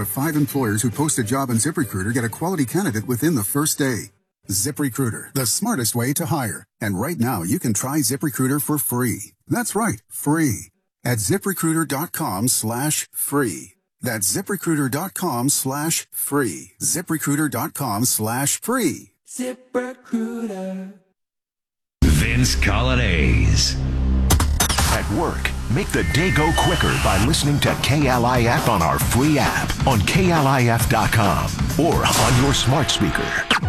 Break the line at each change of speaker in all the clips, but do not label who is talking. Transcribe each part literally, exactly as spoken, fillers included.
of five employers who post a job on ZipRecruiter get a quality candidate within the first day. ZipRecruiter, the smartest way to hire. And right now, you can try ZipRecruiter for free. That's right, free. At ZipRecruiter.com slash free. That's ZipRecruiter.com slash free. ZipRecruiter.com slash free.
ZipRecruiter.
Vince Colonnese.
At work, make the day go quicker by listening to K L I F on our free app on K L I F dot com or on your smart speaker.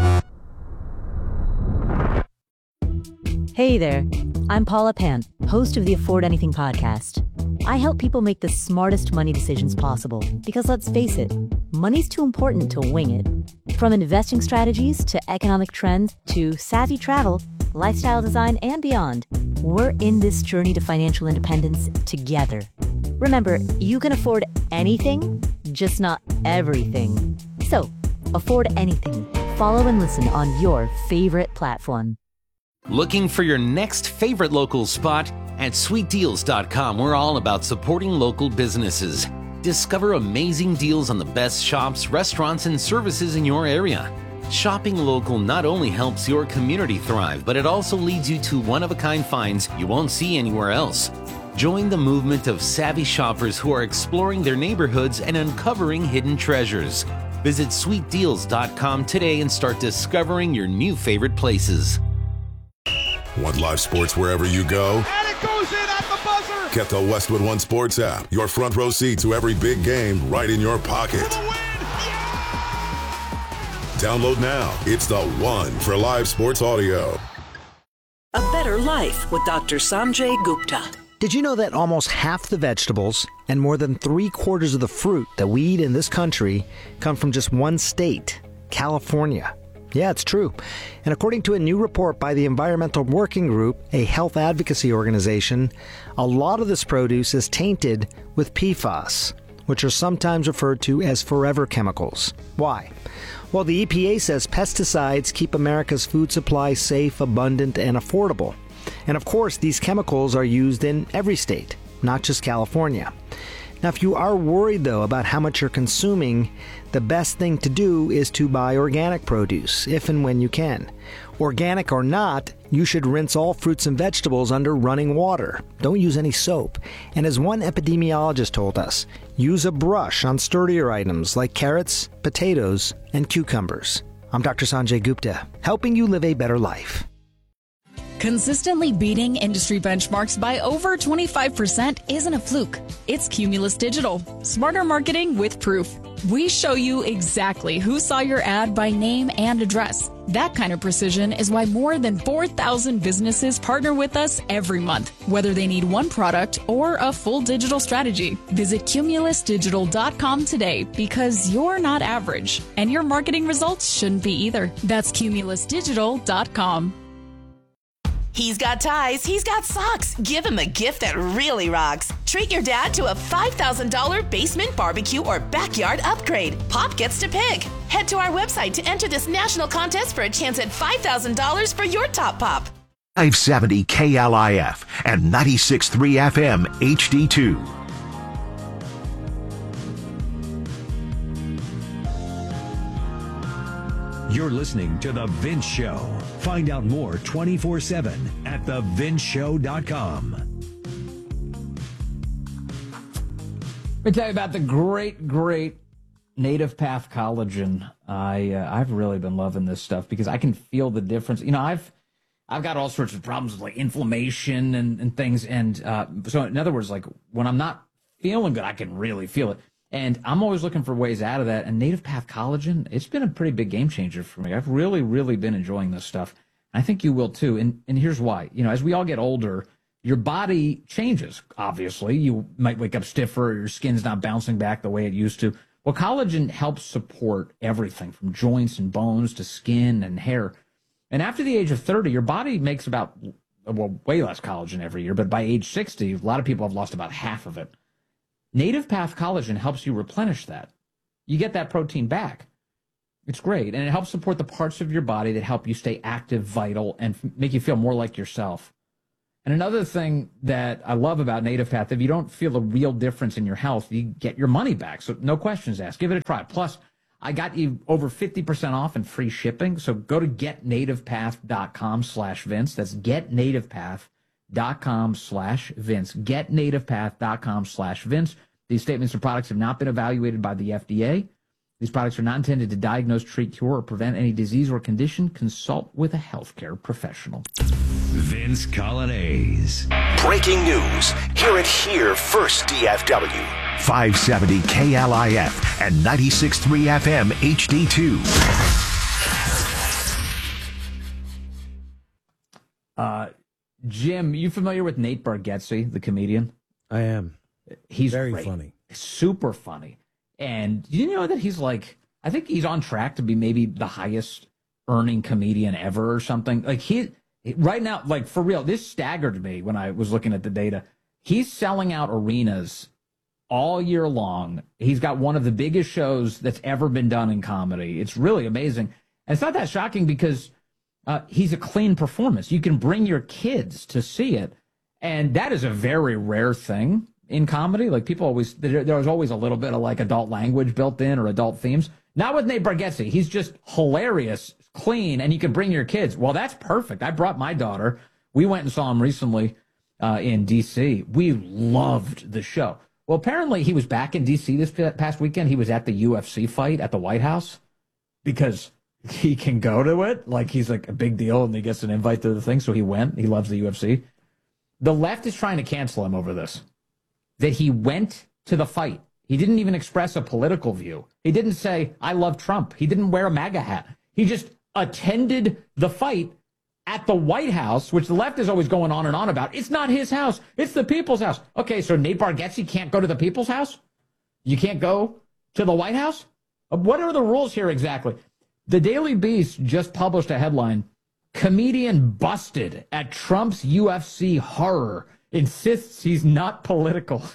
Hey there, I'm Paula Pant, host of the Afford Anything podcast. I help people make the smartest money decisions possible because, let's face it, money's too important to wing it. From investing strategies to economic trends to savvy travel, lifestyle design, and beyond, we're in this journey to financial independence together. Remember, you can afford anything, just not everything. So, afford anything. Follow and listen on your favorite platform.
Looking for your next favorite local spot? At sweet deals dot com, we're all about supporting local businesses. Discover amazing deals on the best shops, restaurants, and services in your area. Shopping local not only helps your community thrive, but it also leads you to one-of-a-kind finds you won't see anywhere else. Join the movement of savvy shoppers who are exploring their neighborhoods and uncovering hidden treasures. Visit sweet deals dot com today and start discovering your new favorite places.
Want live sports wherever you go?
And it goes in at the buzzer!
Get the Westwood One Sports app. Your front row seat to every big game right in your pocket.
For the win! Yeah!
Download now. It's the one for live sports audio.
A Better Life with Doctor Sanjay Gupta.
Did you know that almost half the vegetables and more than three quarters of the fruit that we eat in this country come from just one state, California? Yeah, it's true. And according to a new report by the Environmental Working Group, a health advocacy organization, a lot of this produce is tainted with P FAS, which are sometimes referred to as forever chemicals. Why? Well, the E P A says pesticides keep America's food supply safe, abundant, and affordable. And of course, these chemicals are used in every state, not just California. Now, if you are worried, though, about how much you're consuming, the best thing to do is to buy organic produce, if and when you can. Organic or not, you should rinse all fruits and vegetables under running water. Don't use any soap. And as one epidemiologist told us, use a brush on sturdier items like carrots, potatoes, and cucumbers. I'm Doctor Sanjay Gupta, helping you live a better life.
Consistently beating industry benchmarks by over twenty-five percent isn't a fluke. It's Cumulus Digital. Smarter marketing with proof. We show you exactly who saw your ad by name and address. That kind of precision is why more than four thousand businesses partner with us every month, whether they need one product or a full digital strategy. Visit Cumulus Digital dot com today because you're not average, and your marketing results shouldn't be either. That's Cumulus Digital dot com.
He's got ties, he's got socks. Give him a gift that really rocks. Treat your dad to a five thousand dollars basement barbecue or backyard upgrade. Pop gets to pick. Head to our website to enter this national contest for a chance at five thousand dollars for your top pop.
five seventy K L I F and ninety-six point three F M H D two.
You're listening to The Vince Show. Find out more twenty-four seven at the vince show dot com.
Let me tell you about the great, great Native Path Collagen. I uh, I've really been loving this stuff because I can feel the difference. You know, I've I've got all sorts of problems with like inflammation and, and things, and uh, so in other words, like when I'm not feeling good, I can really feel it. And I'm always looking for ways out of that. And Native Path Collagen, it's been a pretty big game changer for me. I've really, really been enjoying this stuff. I think you will too. And and here's why. You know, as we all get older, your body changes, obviously. You might wake up stiffer, or your skin's not bouncing back the way it used to. Well, collagen helps support everything from joints and bones to skin and hair. And after the age of thirty, your body makes about, well, way less collagen every year. But by age sixty, a lot of people have lost about half of it. Native Path Collagen helps you replenish that. You get that protein back. It's great, and it helps support the parts of your body that help you stay active, vital, and f- make you feel more like yourself. And another thing that I love about Native Path, if you don't feel a real difference in your health, you get your money back. So no questions asked. Give it a try. Plus, I got you over fifty percent off and free shipping. So go to getnativepath.com slash Vince. That's getnativepath.com slash Vince. Getnativepath.com slash Vince. These statements and products have not been evaluated by the F D A. These products are not intended to diagnose, treat, cure, or prevent any disease or condition. Consult with a healthcare professional.
Vince Colonnese.
Breaking news. Hear it here first, D F W. five seventy K L I F and ninety-six point three F M H D two.
Uh, Jim, you familiar with Nate Bargatze, the comedian?
I am.
He's
very
great.
funny.
Super funny. And you know that he's like, I think he's on track to be maybe the highest earning comedian ever or something. Like he, right now, like for real, this staggered me when I was looking at the data. He's selling out arenas all year long. He's got one of the biggest shows that's ever been done in comedy. It's really amazing. And it's not that shocking because uh, he's a clean performance. You can bring your kids to see it. And that is a very rare thing in comedy. Like people always, there, there was always a little bit of like adult language built in or adult themes. Not with Nate Bargatze. He's just hilarious, clean, and you can bring your kids. Well, that's perfect. I brought my daughter. We went and saw him recently uh, in D C. We loved the show. Well, apparently he was back in D C this past weekend. He was at the U F C fight at the White House because he can go to it. Like he's like a big deal and he gets an invite to the thing. So he went. He loves the U F C. The left is trying to cancel him over this. That he went to the fight. He didn't even express a political view. He didn't say, I love Trump. He didn't wear a MAGA hat. He just attended the fight at the White House, which the left is always going on and on about. It's not his house. It's the people's house. Okay, so Nate Bargatze can't go to the people's house? You can't go to the White House? What are the rules here exactly? The Daily Beast just published a headline, comedian busted at Trump's U F C horror. Insists he's not political.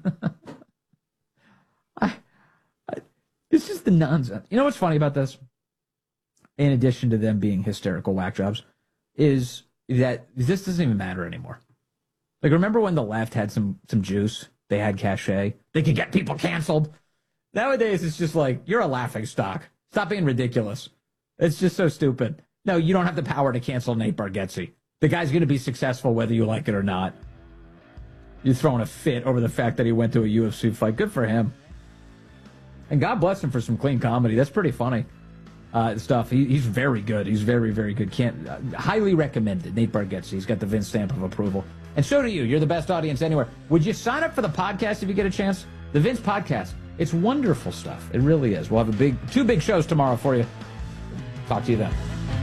I, I, it's just the nonsense. You know what's funny about this? In addition to them being hysterical whack jobs, is that this doesn't even matter anymore. Like, remember when the left had some some juice? They had cachet. They could get people canceled. Nowadays, it's just like, you're a laughing stock. Stop being ridiculous. It's just so stupid. No, you don't have the power to cancel Nate Bargatze. The guy's going to be successful whether you like it or not. You're throwing a fit over the fact that he went to a U F C fight. Good for him. And God bless him for some clean comedy. That's pretty funny uh, stuff. He, he's very good. He's very, very good. Can't uh, highly recommend it. Nate Bargatze. He's got the Vince stamp of approval. And so do you. You're the best audience anywhere. Would you sign up for the podcast if you get a chance? The Vince Podcast. It's wonderful stuff. It really is. We'll have a big, two big shows tomorrow for you. Talk to you then.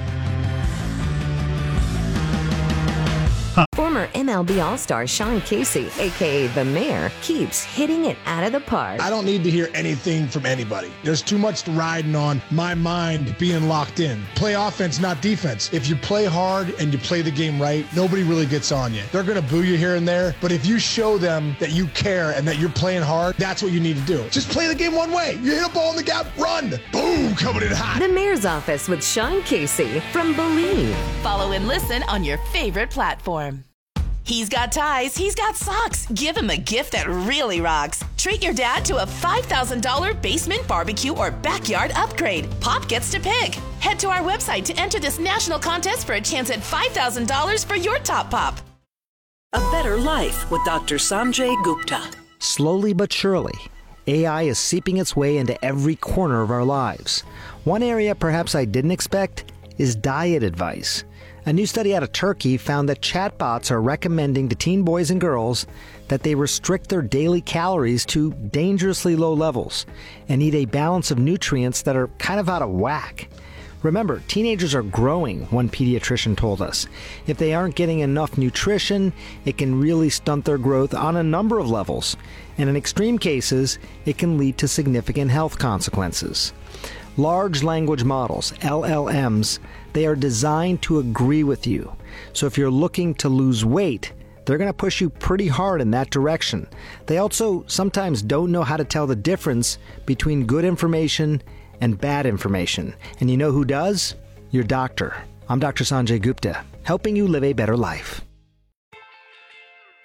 Former M L B All-Star Sean Casey, a k a. The Mayor, keeps hitting it out of the park.
I don't need to hear anything from anybody. There's too much riding on my mind being locked in. Play offense, not defense. If you play hard and you play the game right, nobody really gets on you. They're going to boo you here and there, but if you show them that you care and that you're playing hard, that's what you need to do. Just play the game one way. You hit a ball in the gap, run. Boom, coming in hot.
The Mayor's Office with Sean Casey from Believe.
Follow and listen on your favorite platform. He's got ties, he's got socks. Give him a gift that really rocks. Treat your dad to a five thousand dollars basement barbecue or backyard upgrade. Pop gets to pick. Head to our website to enter this national contest for a chance at five thousand dollars for your top pop.
A Better Life with Doctor Sanjay Gupta.
Slowly but surely, A I is seeping its way into every corner of our lives. One area perhaps I didn't expect is diet advice. A new study out of Turkey found that chatbots are recommending to teen boys and girls that they restrict their daily calories to dangerously low levels and eat a balance of nutrients that are kind of out of whack. Remember, teenagers are growing, one pediatrician told us. If they aren't getting enough nutrition, it can really stunt their growth on a number of levels. And in extreme cases, it can lead to significant health consequences. Large language models, L L Ms, they are designed to agree with you. So if you're looking to lose weight, they're going to push you pretty hard in that direction. They also sometimes don't know how to tell the difference between good information and bad information. And you know who does? Your doctor. I'm Doctor Sanjay Gupta, helping you live a better life.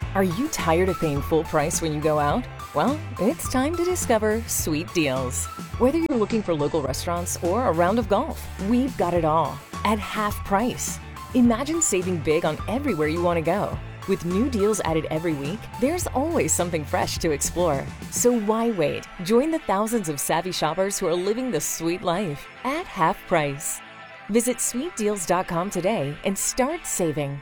Are you tired of paying full price when you go out? Well, it's time to discover Sweet Deals. Whether you're looking for local restaurants or a round of golf, we've got it all at half price. Imagine saving big on everywhere you want to go. With new deals added every week, there's always something fresh to explore. So why wait? Join the thousands of savvy shoppers who are living the sweet life at half price. Visit sweet deals dot com today and start saving.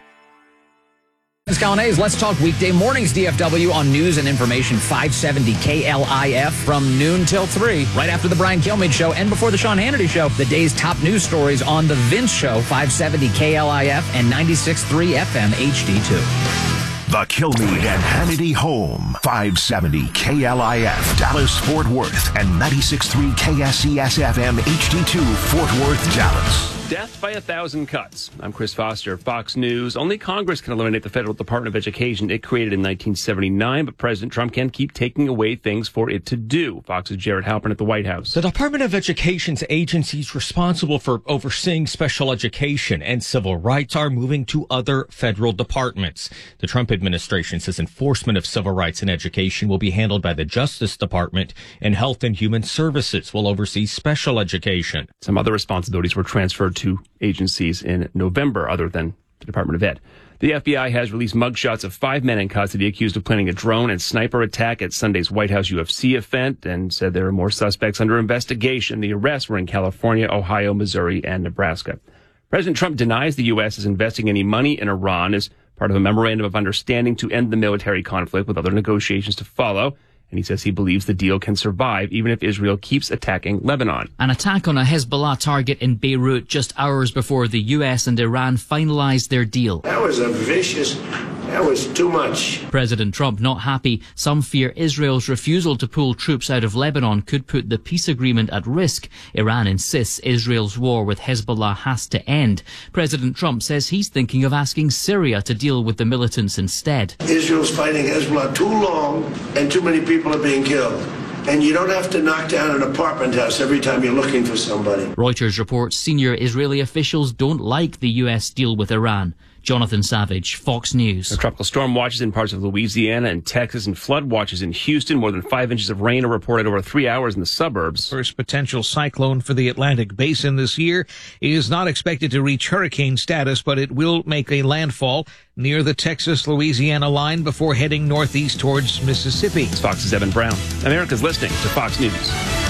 Scalinays, let's talk weekday mornings, D F W, on News and Information five seventy K L I F from noon till three, right after the Brian Kilmeade Show and before the Sean Hannity Show. The day's top news stories on The Vince Show, five seventy K L I F and ninety-six point three F M H D two.
The Kilmeade and Hannity Home, five seventy K L I F, Dallas, Fort Worth, and ninety-six point three K S E S F M H D two, Fort Worth, Dallas.
Death by a thousand cuts. I'm Chris Foster, Fox News. Only Congress can eliminate the Federal Department of Education it created in nineteen seventy-nine, but President Trump can keep taking away things for it to do. Fox's Jared Halpern at the White House.
The Department of Education's agencies responsible for overseeing special education and civil rights are moving to other federal departments. The Trump administration says enforcement of civil rights in education will be handled by the Justice Department, and Health and Human Services will oversee special education.
Some other responsibilities were transferred to agencies in November other than the Department of Ed. The F B I has released mugshots of five men in custody accused of planning a drone and sniper attack at Sunday's White House U F C event, and said there are more suspects under investigation. The arrests were in California, Ohio, Missouri, and Nebraska. President Trump denies the U S is investing any money in Iran as part of a memorandum of understanding to end the military conflict, with other negotiations to follow. And he says he believes the deal can survive even if Israel keeps attacking Lebanon.
An attack on a Hezbollah target in Beirut just hours before the U S and Iran finalized their deal.
That was a vicious, that was too much.
President Trump not happy. Some fear Israel's refusal to pull troops out of Lebanon could put the peace agreement at risk. Iran insists Israel's war with Hezbollah has to end. President Trump says he's thinking of asking Syria to deal with the militants instead.
Israel's fighting Hezbollah too long and too many people are being killed. And you don't have to knock down an apartment house every time you're looking for somebody.
Reuters reports senior Israeli officials don't like the U S deal with Iran. Jonathan Savage, Fox News.
The tropical storm watches in parts of Louisiana and Texas, and flood watches in Houston. More than five inches of rain are reported over three hours in the suburbs.
First potential cyclone for the Atlantic Basin this year is not expected to reach hurricane status, but it will make a landfall near the Texas-Louisiana line before heading northeast towards Mississippi.
It's Fox's Evan Brown. America's listening to Fox News.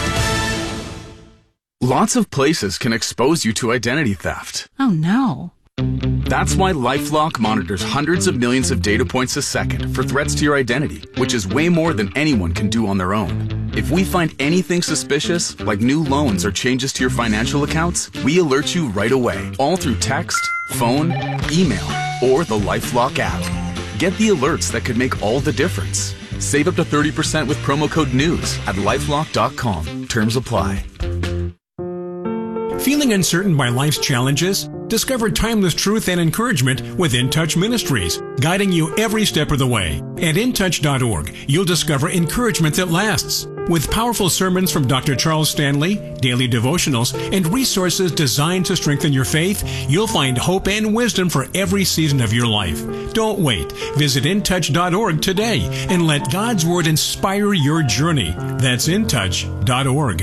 Lots of places can expose you to identity theft.
Oh, no.
That's why LifeLock monitors hundreds of millions of data points a second for threats to your identity, which is way more than anyone can do on their own. If we find anything suspicious, like new loans or changes to your financial accounts, we alert you right away, all through text, phone, email, or the LifeLock app. Get the alerts that could make all the difference. Save up to thirty percent with promo code NEWS at lifelock dot com. Terms apply.
Feeling uncertain by life's challenges? Discover timeless truth and encouragement with In Touch Ministries, guiding you every step of the way. At in touch dot org, you'll discover encouragement that lasts. With powerful sermons from Doctor Charles Stanley, daily devotionals, and resources designed to strengthen your faith, you'll find hope and wisdom for every season of your life. Don't wait. Visit in touch dot org today and let God's Word inspire your journey. That's in touch dot org.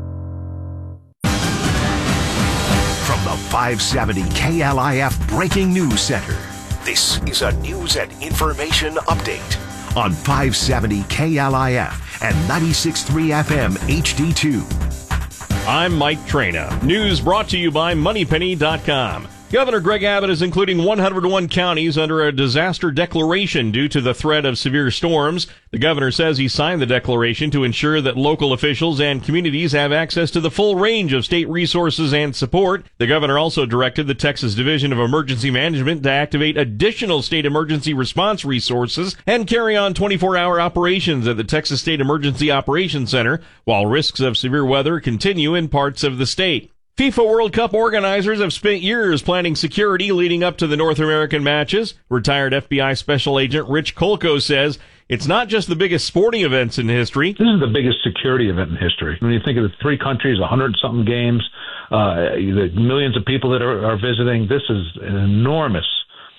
From the five seventy K L I F Breaking News Center, this is a news and information update on five seventy K L I F and ninety-six point three F M H D two.
I'm Mike Traina. News brought to you by money penny dot com. Governor Greg Abbott is including one hundred one counties under a disaster declaration due to the threat of severe storms. The governor says he signed the declaration to ensure that local officials and communities have access to the full range of state resources and support. The governor also directed the Texas Division of Emergency Management to activate additional state emergency response resources and carry on twenty-four hour operations at the Texas State Emergency Operations Center while risks of severe weather continue in parts of the state. FIFA World Cup organizers have spent years planning security leading up to the North American matches. Retired F B I Special Agent Rich Kolko says it's not just the biggest sporting events in history.
This is the biggest security event in history. When you think of the three countries, a hundred something games, uh, the millions of people that are, are visiting, this is an enormous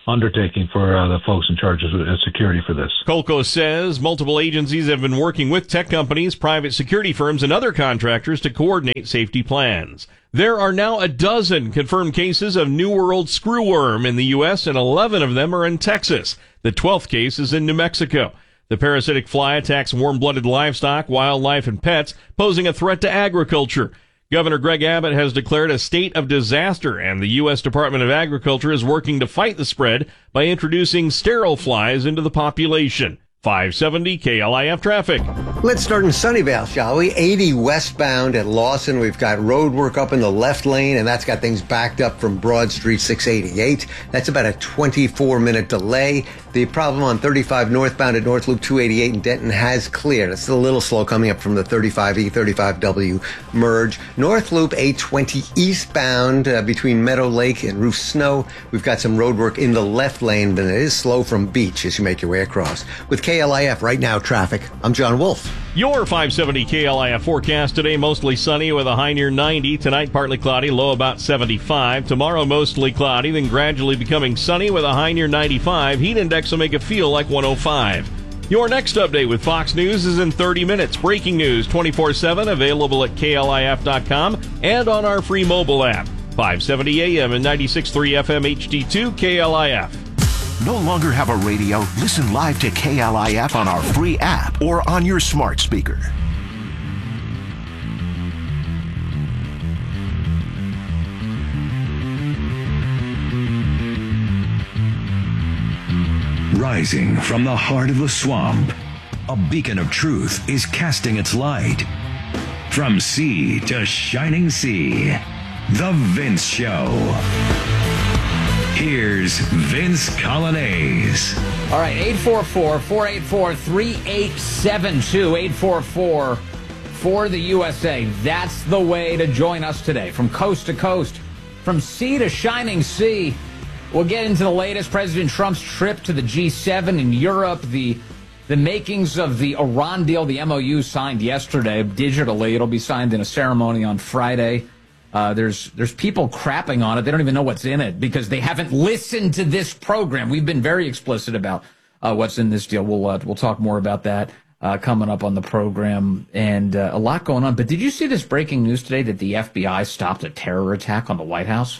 undertaking for uh, the folks in charge of security for this.
Kolko says multiple agencies have been working with tech companies, private security firms, and other contractors to coordinate safety plans. There are now a dozen confirmed cases of New World screwworm in the U S, and eleven of them are in Texas. The twelfth case is in New Mexico. The parasitic fly attacks warm-blooded livestock, wildlife, and pets, posing a threat to agriculture. Governor Greg Abbott has declared a state of disaster, and the U S Department of Agriculture is working to fight the spread by introducing sterile flies into the population. five seventy K L I F traffic.
Let's start in Sunnyvale, shall we? eighty westbound at Lawson. We've got road work up in the left lane, and that's got things backed up from Broad Street six eighty-eight. That's about a twenty-four minute delay. The problem on thirty-five northbound at North Loop two eighty-eight in Denton has cleared. It's a little slow coming up from the thirty-five E, thirty-five W merge. North Loop eight twenty eastbound uh, between Meadow Lake and Roof Snow. We've got some road work in the left lane, but it is slow from Beach as you make your way across. With K L I F right now traffic, I'm John Wolf.
Your five seventy K L I F forecast today, mostly sunny with a high near ninety. Tonight, partly cloudy, low about seventy-five. Tomorrow, mostly cloudy, then gradually becoming sunny with a high near ninety-five. Heat index will make it feel like one oh five. Your next update with Fox News is in thirty minutes. Breaking news twenty-four seven, available at K L I F dot com and on our free mobile app. five seventy A M and ninety-six point three F M H D two K L I F.
No longer have a radio? Listen live to K L I F on our free app or on your smart speaker.
Rising from the heart of the swamp, a beacon of truth is casting its light. From sea to shining sea, The Vince Show. Here's Vince Colonnese.
All right, eight four four, four eight four, three eight seven two, eight four four for the U S A. That's the way to join us today. From coast to coast, from sea to shining sea. We'll get into the latest. President Trump's trip to the G seven in Europe, the the makings of the Iran deal, the M O U signed yesterday digitally. It'll be signed in a ceremony on Friday. Uh, there's there's people crapping on it. They don't even know what's in it because they haven't listened to this program. We've been very explicit about uh, what's in this deal. We'll uh, we'll talk more about that uh, coming up on the program, and uh, a lot going on. But did you see this breaking news today that the F B I stopped a terror attack on the White House?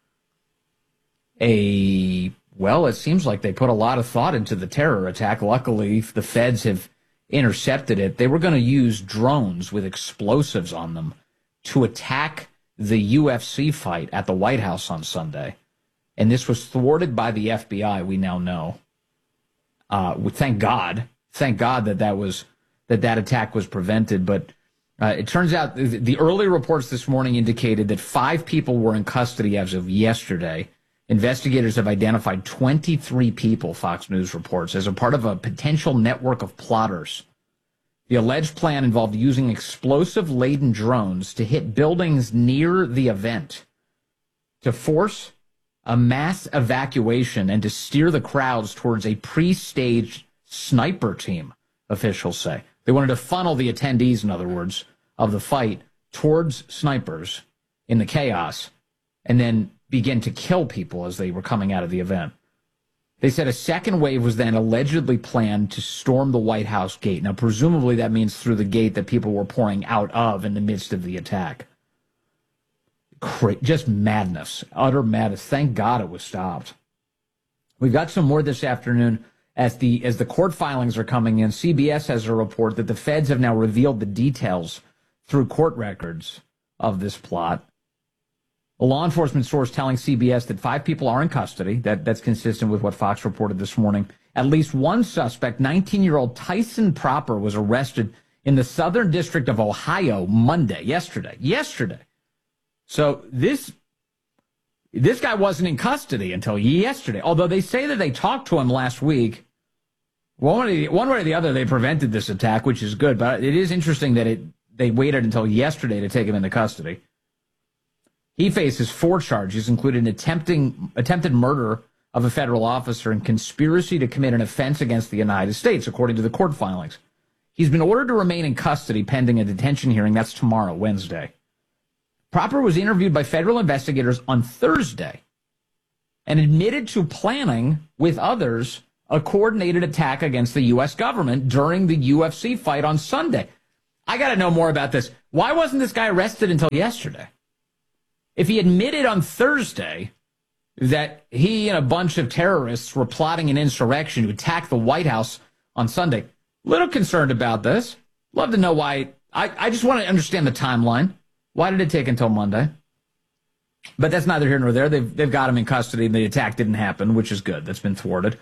A well, it seems like they put a lot of thought into the terror attack. Luckily, the feds have intercepted it. They were going to use drones with explosives on them to attack the U F C fight at the White House on Sunday. And this was thwarted by the F B I, we now know. Uh, thank God. Thank God that that, was, that, that attack was prevented. But uh, it turns out the early reports this morning indicated that five people were in custody as of yesterday. Investigators have identified twenty-three people, Fox News reports, as a part of a potential network of plotters. The alleged plan involved using explosive-laden drones to hit buildings near the event, to force a mass evacuation and to steer the crowds towards a pre-staged sniper team, officials say. They wanted to funnel the attendees, in other words, of the fight towards snipers in the chaos and then begin to kill people as they were coming out of the event. They said a second wave was then allegedly planned to storm the White House gate. Now, presumably that means through the gate that people were pouring out of in the midst of the attack. Cra- just madness, utter madness. Thank God it was stopped. We've got some more this afternoon as the as the court filings are coming in. C B S has a report that the feds have now revealed the details through court records of this plot. A law enforcement source telling C B S that five people are in custody. That, that's consistent with what Fox reported this morning. At least one suspect, nineteen-year-old Tyson Proper, was arrested in the Southern District of Ohio Monday, yesterday. Yesterday. So this, this guy wasn't in custody until yesterday, although they say that they talked to him last week. One way, one way or the other, they prevented this attack, which is good. But it is interesting that it they waited until yesterday to take him into custody. He faces four charges, including attempting attempted murder of a federal officer and conspiracy to commit an offense against the United States, according to the court filings. He's been ordered to remain in custody pending a detention hearing. That's tomorrow, Wednesday. Proper was interviewed by federal investigators on Thursday and admitted to planning with others a coordinated attack against the U S government during the U F C fight on Sunday. I got to know more about this. Why wasn't this guy arrested until yesterday? If he admitted on Thursday that he and a bunch of terrorists were plotting an insurrection to attack the White House on Sunday, little concerned about this. Love to know why. I, I just want to understand the timeline. Why did it take until Monday? But that's neither here nor there. They've, they've got him in custody, and the attack didn't happen, which is good. That's been thwarted.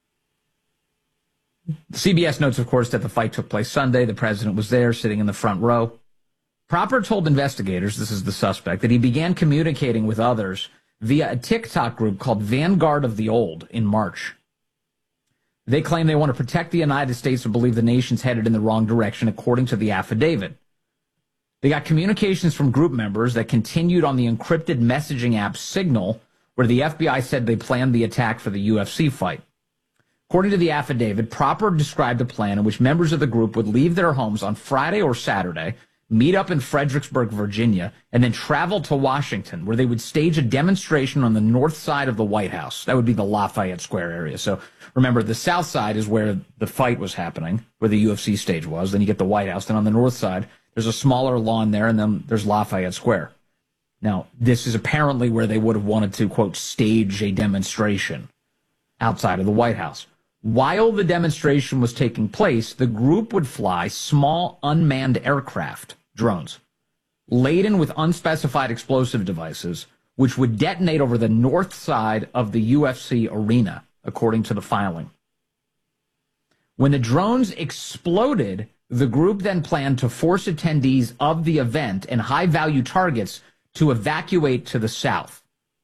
C B S notes, of course, that the fight took place Sunday. The president was there, sitting in the front row. Proper told investigators, this is the suspect, that he began communicating with others via a TikTok group called Vanguard of the Old in March. They claim they want to protect the United States and believe the nation's headed in the wrong direction, according to the affidavit. They got communications from group members that continued on the encrypted messaging app Signal, where the F B I said they planned the attack for the U F C fight. According to the affidavit, Proper described a plan in which members of the group would leave their homes on Friday or Saturday, meet up in Fredericksburg, Virginia, and then travel to Washington, where they would stage a demonstration on the north side of the White House. That would be the Lafayette Square area. So remember, the south side is where the fight was happening, where the U F C stage was. Then you get the White House. Then on the north side, there's a smaller lawn there, and then there's Lafayette Square. Now, this is apparently where they would have wanted to, quote, stage a demonstration outside of the White House. While the demonstration was taking place, the group would fly small unmanned aircraft, drones, laden with unspecified explosive devices, which would detonate over the north side of the U F C arena, according to the filing. When the drones exploded, the group then planned to force attendees of the event and high-value targets to evacuate to the south.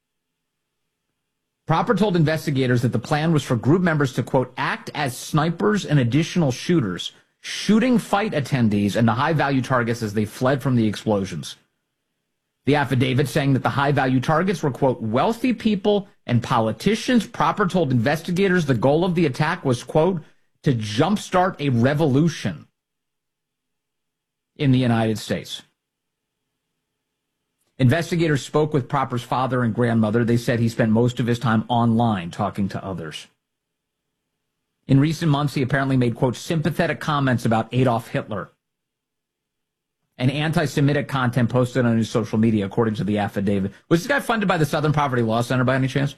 Proper told investigators that the plan was for group members to, quote, act as snipers and additional shooters, shooting fight attendees and the high-value targets as they fled from the explosions. The affidavit saying that the high-value targets were, quote, wealthy people and politicians. Proper told investigators the goal of the attack was, quote, to jumpstart a revolution in the United States. Investigators spoke with Proper's father and grandmother. They said he spent most of his time online talking to others. In recent months, he apparently made, quote, sympathetic comments about Adolf Hitler and anti-Semitic content posted on his social media, according to the affidavit. Was this guy funded by the Southern Poverty Law Center by any chance?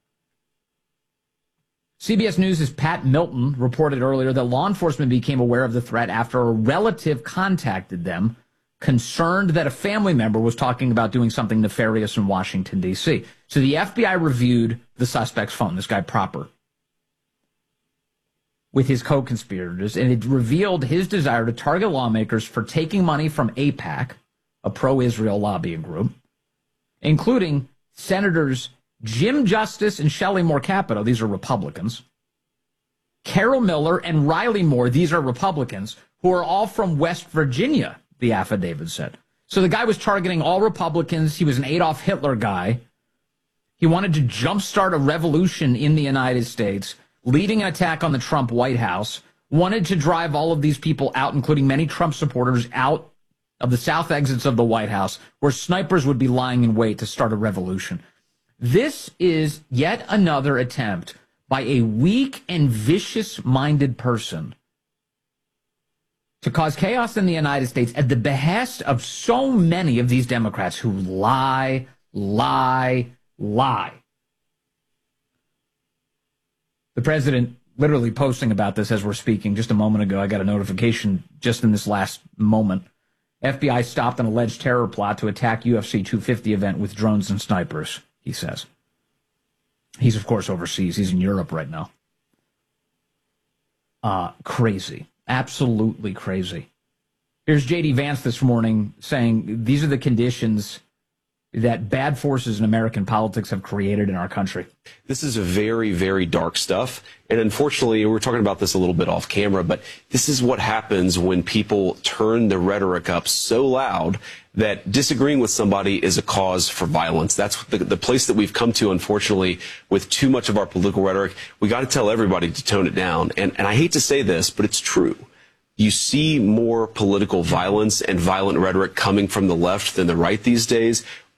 C B S News' Pat Milton reported earlier that law enforcement became aware of the threat after a relative contacted them, concerned that a family member was talking about doing something nefarious in Washington, D C. So the F B I reviewed the suspect's phone, this guy Proper, with his co-conspirators, and it revealed his desire to target lawmakers for taking money from AIPAC, a pro-Israel lobbying group, including Senators Jim Justice and Shelley Moore Capito, these are Republicans, Carol Miller and Riley Moore, these are Republicans, who are all from West Virginia, the affidavit said. So the guy was targeting all Republicans. He was an Adolf Hitler guy. He wanted to jumpstart a revolution in the United States, leading an attack on the Trump White House, wanted to drive all of these people out, including many Trump supporters, out of the south exits of the White House, where snipers would be lying in wait to start a revolution. This is yet another attempt by a weak and vicious-minded person to cause chaos in the United States at the behest of so many of these Democrats who lie, lie, lie. The president literally posting about this as we're speaking just a moment ago. I got a notification just in this last moment. F B I stopped an alleged terror plot to attack U F C two fifty event with drones and snipers, he says. He's, of course, overseas. He's in Europe right now. Uh, crazy. Absolutely crazy. Here's J D Vance this morning saying these are the conditions that bad forces in American politics have created in our country.
This is a very, very dark stuff. And unfortunately, we're talking about this a little bit off camera, but this is what happens when people turn the rhetoric up so loud that disagreeing with somebody is a cause for violence. That's the, the place that we've come to, unfortunately, with too much of our political rhetoric. We got to tell everybody to tone it down. And, and I hate to say this, but it's true. You see more political violence and violent rhetoric coming from the left than the right these days.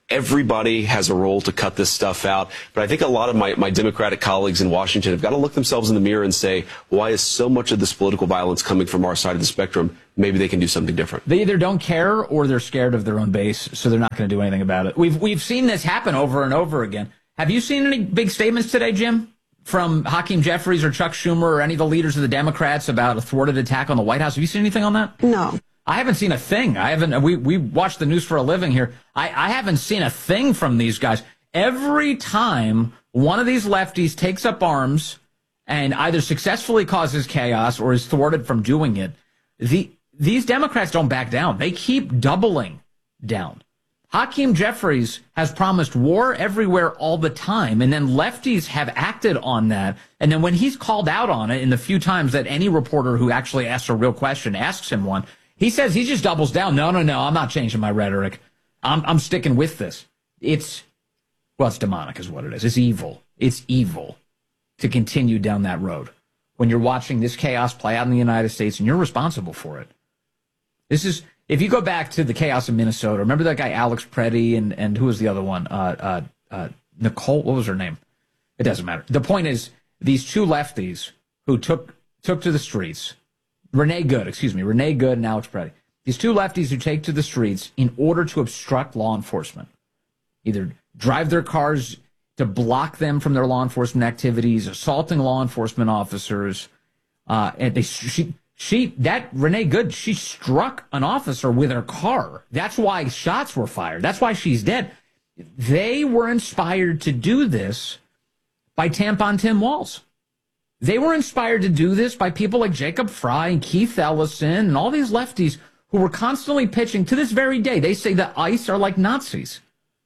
Everybody has a role to cut this stuff out. But I think a lot of my, my Democratic colleagues in Washington have got to look themselves in the mirror and say, why is so much of this political violence coming from our side of the spectrum? Maybe they can do something different.
They either don't care or they're scared of their own base, so they're not going to do anything about it. We've we've seen this happen over and over again. Have you seen any big statements today, Jim, from Hakeem Jeffries or Chuck Schumer or any of the leaders of the Democrats about a thwarted attack on the White House? Have you seen anything on that?
No.
I haven't seen a thing. I haven't. We we watch the news for a living here. I, I haven't seen a thing from these guys. Every time one of these lefties takes up arms and either successfully causes chaos or is thwarted from doing it, the these Democrats don't back down. They keep doubling down. Hakeem Jeffries has promised war everywhere all the time, and then lefties have acted on that. And then when he's called out on it in the few times that any reporter who actually asks a real question asks him one, he says he just doubles down. No, no, no, I'm not changing my rhetoric. I'm, I'm sticking with this. It's, well, it's demonic is what it is. It's evil. It's evil to continue down that road when you're watching this chaos play out in the United States and you're responsible for it. This is, if you go back to the chaos in Minnesota, remember that guy Alex Preddy and, and who was the other one? Uh, uh, uh, Nicole, what was her name? It doesn't matter. The point is, these two lefties who took took to the streets, Renee Good, excuse me, Renee Good and Alex Preddy. These two lefties who take to the streets in order to obstruct law enforcement, either drive their cars to block them from their law enforcement activities, assaulting law enforcement officers, uh, and they she she that Renee Good she struck an officer with her car. That's why shots were fired. That's why she's dead. They were inspired to do this by Tampon Tim Walz. They were inspired to do this by people like Jacob Fry and Keith Ellison and all these lefties who were constantly pitching to this very day. They say that ICE are like Nazis.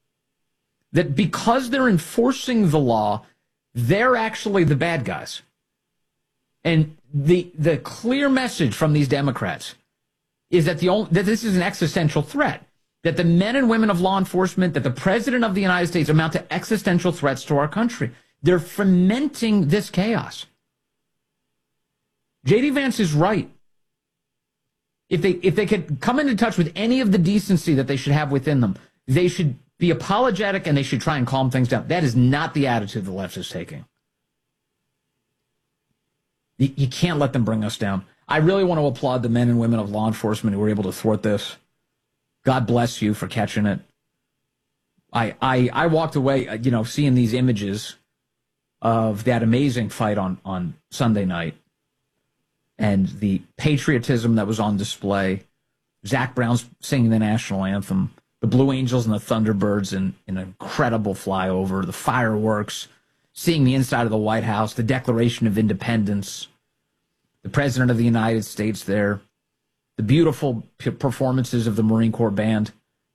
That because they're enforcing the law, they're actually the bad guys. And the the clear message from these Democrats is that the only, that this is an existential threat. That the men and women of law enforcement, that the president of the United States amount to existential threats to our country. They're fomenting this chaos. J D Vance is right. If they if they could come into touch with any of the decency that they should have within them, they should be apologetic and they should try and calm things down. That is not the attitude the left is taking. You, you can't let them bring us down. I really want to applaud the men and women of law enforcement who were able to thwart this. God bless you for catching it. I I, I walked away, you know, seeing these images of that amazing fight on, on Sunday night. And the patriotism that was on display, Zach Brown's singing the national anthem, the Blue Angels and the Thunderbirds in, in an incredible flyover, the fireworks, seeing the inside of the White House, the Declaration of Independence, the President of the United States there, the beautiful p- performances of the Marine Corps Band.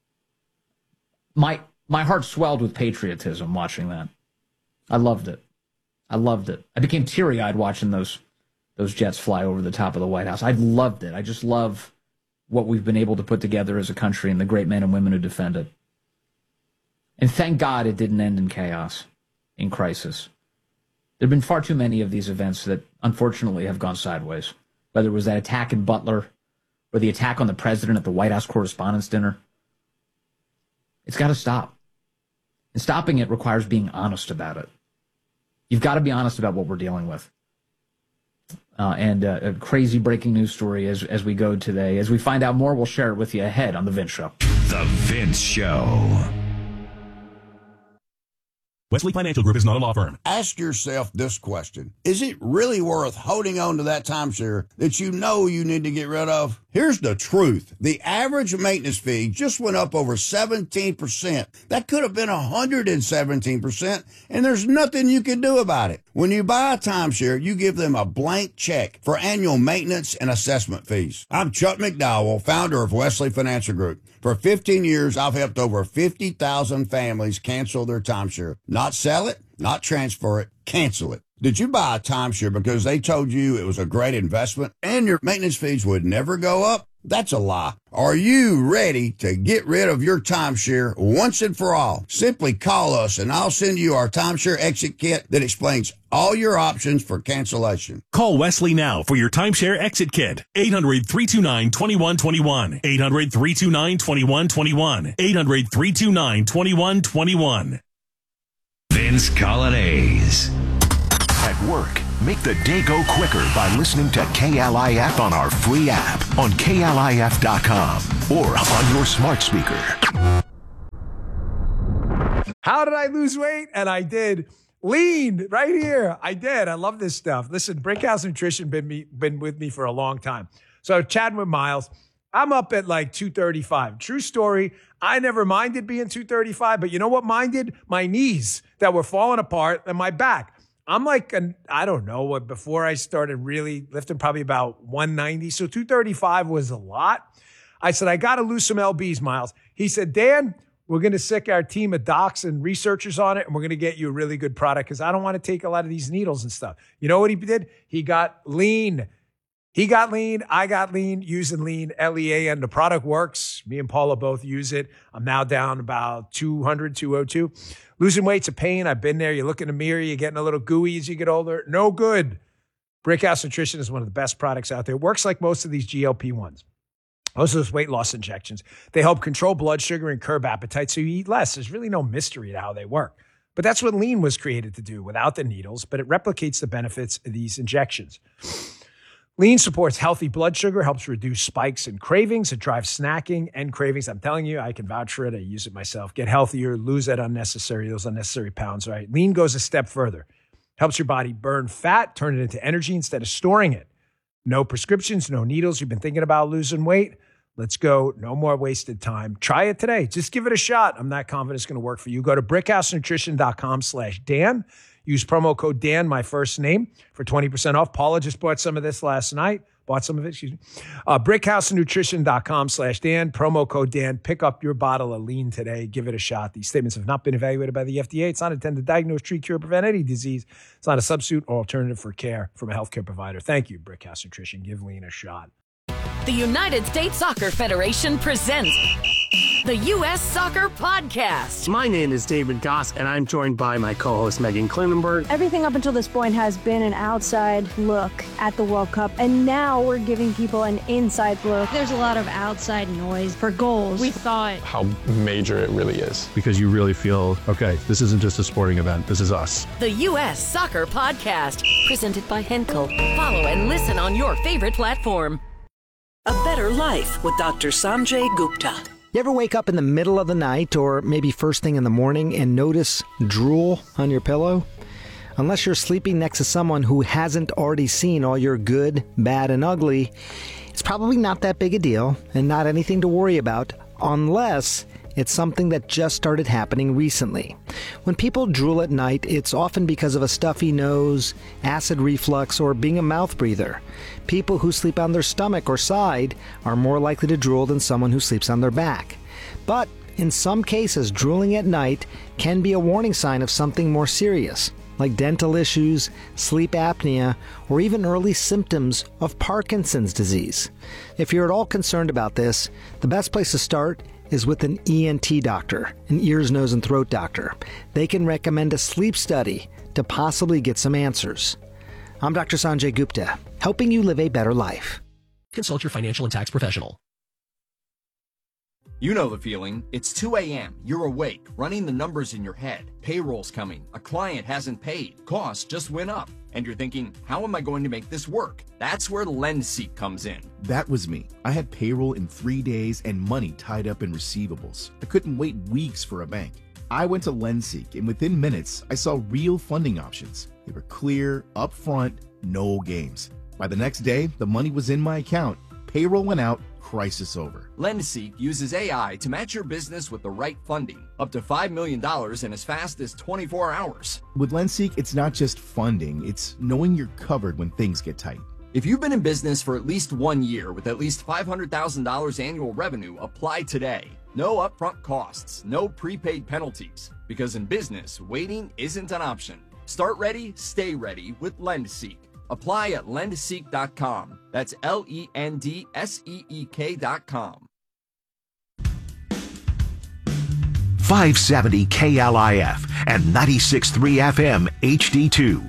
My, my heart swelled with patriotism watching that. I loved it. I loved it. I became teary-eyed watching those those jets fly over the top of the White House. I loved it. I just love what we've been able to put together as a country and the great men and women who defend it. And thank God it didn't end in chaos, in crisis. There have been far too many of these events that unfortunately have gone sideways, whether it was that attack in Butler or the attack on the president at the White House Correspondents' Dinner. It's got to stop. And stopping it requires being honest about it. You've got to be honest about what we're dealing with. Uh, and uh, a crazy breaking news story as as we go today. As we find out more, we'll share it with you ahead on The Vince Show.
The Vince Show.
Wesley Financial Group is not a law firm.
Ask yourself this question. Is it really worth holding on to that timeshare that you know you need to get rid of? Here's the truth. The average maintenance fee just went up over seventeen percent. That could have been one hundred seventeen percent, and there's nothing you can do about it. When you buy a timeshare, you give them a blank check for annual maintenance and assessment fees. I'm Chuck McDowell, founder of Wesley Financial Group. For fifteen years, I've helped over fifty thousand families cancel their timeshare. Not sell it, not transfer it, cancel it. Did you buy a timeshare because they told you it was a great investment and your maintenance fees would never go up? That's a lie. Are you ready to get rid of your timeshare once and for all? Simply call us and I'll send you our timeshare exit kit that explains all your options for cancellation.
Call Wesley now for your timeshare exit kit. eight hundred, three two nine, two one two one. eight hundred, three two nine, two one two one. eight hundred, three two nine, two one two one.
Vince Colonnese.
At work, make the day go quicker by listening to K L I F on our free app on K L I F dot com or on your smart speaker.
How did I lose weight? And I did. Lean right here. I did. I love this stuff. Listen, Brickhouse Nutrition been me been with me for a long time. So chatting with Miles, I'm up at like two thirty-five. True story. I never minded being two thirty-five, but you know what minded? My knees that were falling apart and my back. I'm like, an, I don't know, what before I started really lifting, probably about one ninety. So two thirty-five was a lot. I said, I got to lose some L Bs, Miles. He said, Dan, we're going to sick our team of docs and researchers on it, and we're going to get you a really good product because I don't want to take a lot of these needles and stuff. You know what he did? He got lean. He got lean. I got lean using lean, L E A, and the product works. Me and Paula both use it. I'm now down about two hundred, two oh two. Losing weight's a pain. I've been there. You look in the mirror, you're getting a little gooey as you get older. No good. Brickhouse Nutrition is one of the best products out there. It works like most of these G L P ones. Most of those weight loss injections. They help control blood sugar and curb appetite so you eat less. There's really no mystery to how they work. But that's what lean was created to do without the needles, but it replicates the benefits of these injections. Lean supports healthy blood sugar, helps reduce spikes and cravings. It drives snacking and cravings. I'm telling you, I can vouch for it. I use it myself. Get healthier, lose that unnecessary, those unnecessary pounds, right? Lean goes a step further. Helps your body burn fat, turn it into energy instead of storing it. No prescriptions, no needles. You've been thinking about losing weight? Let's go. No more wasted time. Try it today. Just give it a shot. I'm not confident it's going to work for you. Go to brickhousenutrition.com slash Dan. Use promo code Dan, my first name, for twenty percent off. Paula just bought some of this last night. Bought some of it, excuse me. Uh, brickhousenutrition.com slash Dan. Promo code Dan. Pick up your bottle of lean today. Give it a shot. These statements have not been evaluated by the F D A. It's not intended to diagnose, treat, cure, prevent any disease. It's not a substitute or alternative for care from a healthcare provider. Thank you, Brickhouse Nutrition. Give lean a shot.
The United States Soccer Federation presents the U S Soccer Podcast.
My name is David Goss, and I'm joined by my co-host Megan Klinenberg.
Everything up until this point has been an outside look at the World Cup, and now we're giving people an inside look.
There's a lot of outside noise for goals. We thought
how major it really is. Because you really feel, okay, this isn't just a sporting event, this is us.
The U S Soccer Podcast, presented by Henkel. Follow and listen on your favorite platform.
A Better Life with Doctor Sanjay Gupta.
You ever wake up in the middle of the night or maybe first thing in the morning and notice drool on your pillow? Unless you're sleeping next to someone who hasn't already seen all your good, bad, and ugly, it's probably not that big a deal and not anything to worry about unless it's something that just started happening recently. When people drool at night, it's often because of a stuffy nose, acid reflux, or being a mouth breather. People who sleep on their stomach or side are more likely to drool than someone who sleeps on their back. But in some cases, drooling at night can be a warning sign of something more serious, like dental issues, sleep apnea, or even early symptoms of Parkinson's disease. If you're at all concerned about this, the best place to start is with an E N T doctor, an ears, nose, and throat doctor. They can recommend a sleep study to possibly get some answers. I'm Doctor Sanjay Gupta, helping you live a better life.
Consult your financial and tax professional.
You know the feeling. It's two a.m. You're awake, running the numbers in your head. Payroll's coming. A client hasn't paid. Costs just went up. And you're thinking, how am I going to make this work? That's where LendSeek comes in.
That was me. I had payroll in three days and money tied up in receivables. I couldn't wait weeks for a bank. I went to LendSeek, and within minutes, I saw real funding options. They were clear, upfront, no games. By the next day, the money was in my account. Payroll went out. Crisis over.
LendSeek uses A I to match your business with the right funding, up to five million dollars in as fast as twenty-four hours.
With LendSeek, it's not just funding, it's knowing you're covered when things get tight.
If you've been in business for at least one year with at least five hundred thousand dollars annual revenue, apply today. No upfront costs, no prepaid penalties, because in business, waiting isn't an option. Start ready, stay ready with LendSeek. Apply at lend seek dot com. That's L E N D S E E K dot com.
five seventy K L I F and ninety-six point three F M H D two.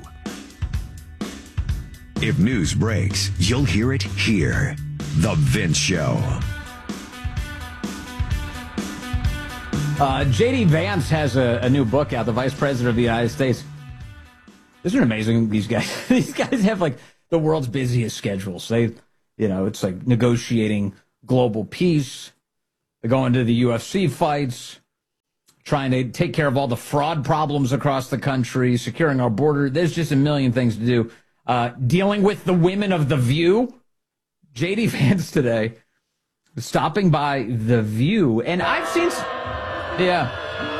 If news breaks, you'll hear it here. The Vince Show.
Uh, J D Vance has a, a new book out, the Vice President of the United States. Isn't it amazing? These guys, these guys have like the world's busiest schedules. They, you know, it's like negotiating global peace. They go into the U F C fights, trying to take care of all the fraud problems across the country, securing our border. There's just a million things to do. Uh, dealing with the women of The View. J D Vance today stopping by The View. And I've seen, yeah,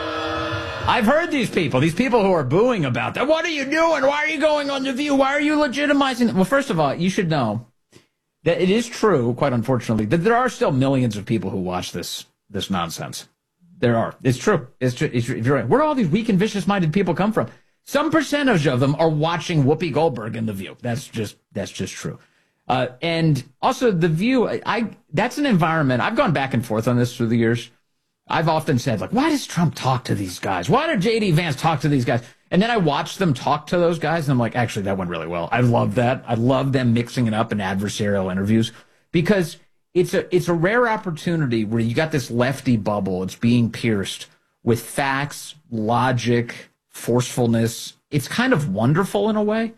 I've heard these people, these people who are booing about that. What are you doing? Why are you going on The View? Why are you legitimizing? Well, first of all, you should know that it is true, quite unfortunately, that there are still millions of people who watch this this nonsense. There are. It's true. It's true. It's true. Where do all these weak and vicious-minded people come from? Some percentage of them are watching Whoopi Goldberg in The View. That's just that's just true. Uh, and also, The View, I, I that's an environment. I've gone back and forth on this through the years. I've often said, like, why does Trump talk to these guys? Why did J D Vance talk to these guys? And then I watch them talk to those guys, and I'm like, actually, that went really well. I love that. I love them mixing it up in adversarial interviews because it's a it's a rare opportunity where you got this lefty bubble. It's being pierced with facts, logic, forcefulness. It's kind of wonderful in a way.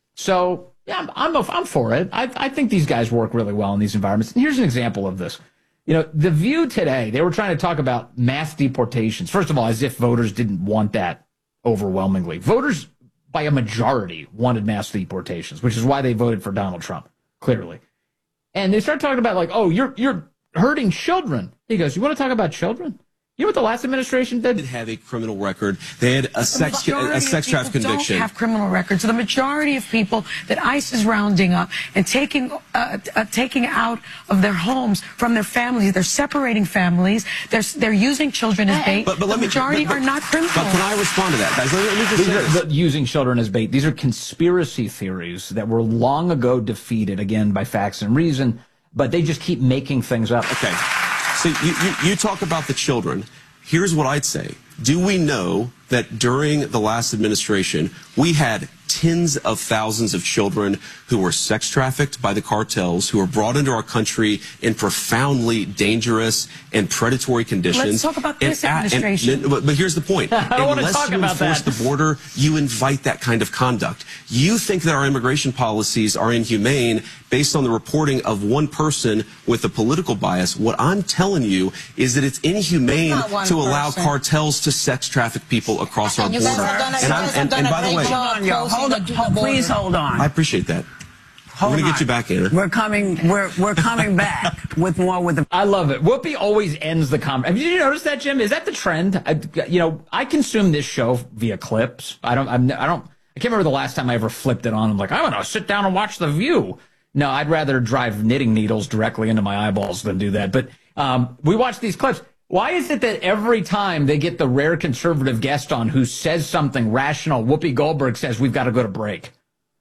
So, yeah, I'm I'm, a, I'm for it. I, I think these guys work really well in these environments. And here's an example of this. You know, The View today, they were trying to talk about mass deportations. First of all, as if voters didn't want that overwhelmingly. Voters, by a majority, wanted mass deportations, which is why they voted for Donald Trump, clearly. And they start talking about, like, oh, you're you're hurting children. He goes, you want to talk about children? You know what the last administration did?
They have a criminal record. They had a sex a sex traffic conviction.
Don't have criminal records. So the majority of people that ICE is rounding up and taking uh, uh, taking out of their homes from their families, they're separating families. They're they're using children as bait.
But, but
the
let me,
majority
but, but,
are not criminals.
But can I respond to that, guys? Let me, let me just
These
say
are
this.
the, using children as bait. These are conspiracy theories that were long ago defeated, again, by facts and reason, but they just keep making things up.
Okay. So you, you, you talk about the children. Here's what I'd say. Do we know that during the last administration, we had tens of thousands of children who were sex trafficked by the cartels, who were brought into our country in profoundly dangerous and predatory conditions?
Let's talk about this
and,
administration.
And, but, but here's the point.
I don't want to
Unless
talk
you
about
enforce
that.
the border, you invite that kind of conduct. You think that our immigration policies are inhumane based on the reporting of one person with a political bias. What I'm telling you is that it's inhumane to allow person. cartels to sex traffic people across our
you
border.
guys have done a-
And, I'm, and, and by the way,
Hold on, yo. Hold on. Hold, please hold on.
I appreciate that.
Hold
We're going to
on.
get you back, Anna.
We're coming. We're we're coming back with more with the.
I love it. Whoopi always ends the conversation. Have you noticed that, Jim? Is that the trend? I, you know, I consume this show via clips. I don't. I'm, I don't. I can't remember the last time I ever flipped it on. I'm like, I want to sit down and watch The View. No, I'd rather drive knitting needles directly into my eyeballs than do that. But um, we watch these clips. Why is it that every time they get the rare conservative guest on who says something rational, Whoopi Goldberg says we've got to go to break?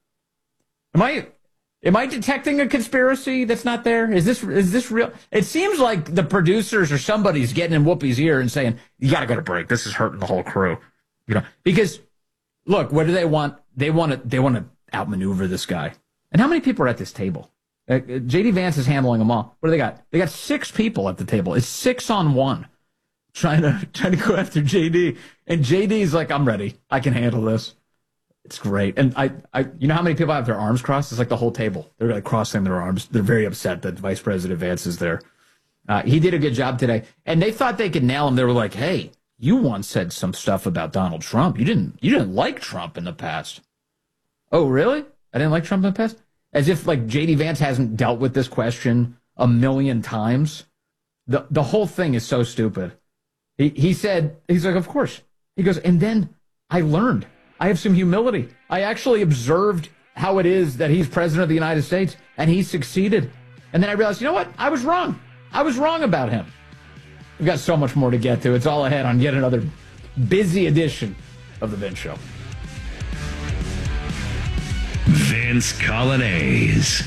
Am I am I detecting a conspiracy that's not there? Is this is this real? It seems like the producers or somebody's getting in Whoopi's ear and saying, you got to go to break. This is hurting the whole crew. You know, because look, what do they want? They want to they want to outmaneuver this guy. And how many people are at this table? Uh, J D Vance is handling them all. What do they got? They got six people at the table. It's six on one trying to trying to go after J D. And J D's like, I'm ready. I can handle this. It's great. And I, I, you know how many people have their arms crossed? It's like the whole table. They're like crossing their arms. They're very upset that Vice President Vance is there. Uh, he did a good job today. And they thought they could nail him. They were like, hey, you once said some stuff about Donald Trump. You didn't, you didn't like Trump in the past. Oh, really? I didn't like Trump in the past? As if like J D Vance hasn't dealt with this question a million times. The the whole thing is so stupid. He he said, he's like, of course. He goes, and then I learned. I have some humility. I actually observed how it is that he's president of the United States, and he succeeded. And then I realized, you know what? I was wrong. I was wrong about him. We've got so much more to get to. It's all ahead on yet another busy edition of The Vince Show.
Vince Colonnese.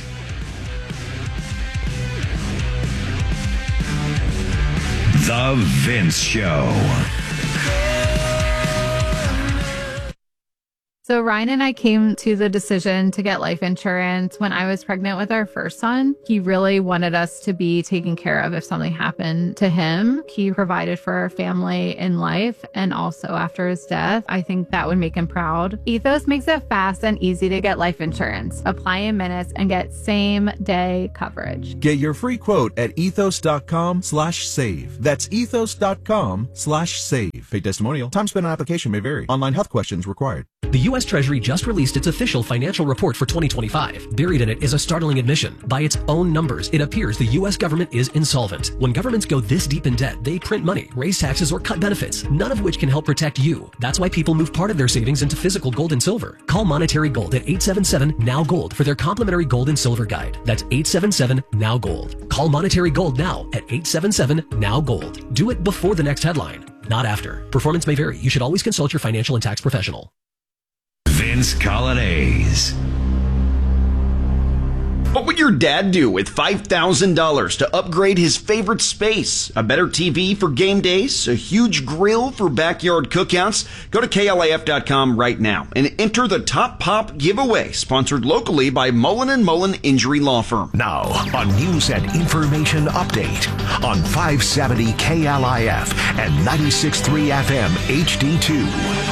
The Vince Show.
So Ryan and I came to the decision to get life insurance when I was pregnant with our first son. He really wanted us to be taken care of if something happened to him. He provided for our family in life and also after his death. I think that would make him proud. Ethos makes it fast and easy to get life insurance. Apply in minutes and get same day coverage.
Get your free quote at ethos.com slash save. That's ethos.com slash save. Paid testimonial. Time spent on application may vary. Online health questions required.
The U S Treasury just released its official financial report for twenty twenty-five. Buried in it is a startling admission. By its own numbers, it appears the U S government is insolvent. When governments go this deep in debt, they print money, raise taxes, or cut benefits, none of which can help protect you. That's why people move part of their savings into physical gold and silver. Call Monetary Gold at eight seven seven, N O W Gold for their complimentary gold and silver guide. That's eight seven seven, N O W Gold. Call Monetary Gold now at eight seven seven, N O W Gold. Do it before the next headline, not after. Performance may vary. You should always consult your financial and tax professional.
Vince Colonnese.
What would your dad do with five thousand dollars to upgrade his favorite space? A better T V for game days? A huge grill for backyard cookouts? Go to K L A F dot com right now and enter the Top Pop giveaway, sponsored locally by Mullen and Mullen Injury Law Firm.
Now, a news and information update on five seventy K L I F and ninety-six point three F M H D two.